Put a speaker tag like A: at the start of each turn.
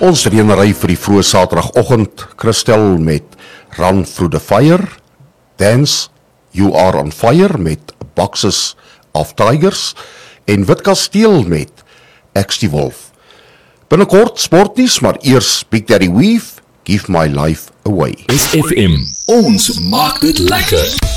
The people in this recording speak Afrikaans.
A: Ons reenery vir die vroeë Saterdagoggend, Christel met Run Through the Fire, Dance, You Are on Fire met Boxes of Tigers en Witkasteel met Ek's die Wolf. Binnekort sportnuus, maar eers Big Daddy Weave, Give My Life Away.
B: SFM, ons maak dit lekker.